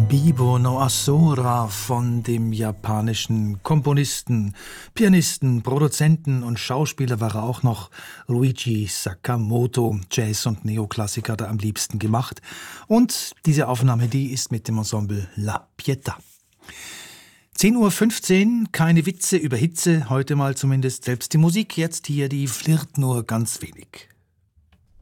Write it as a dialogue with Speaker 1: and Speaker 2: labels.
Speaker 1: Bibo no Asura von dem japanischen Komponisten, Pianisten, Produzenten und Schauspieler war er auch noch. Ryuichi Sakamoto, Jazz- und Neoklassik hat er am liebsten gemacht. Und diese Aufnahme, die ist mit dem Ensemble La Pietà. 10:15 Uhr, keine Witze über Hitze, heute mal zumindest. Selbst die Musik, jetzt hier, die flirrt nur ganz wenig.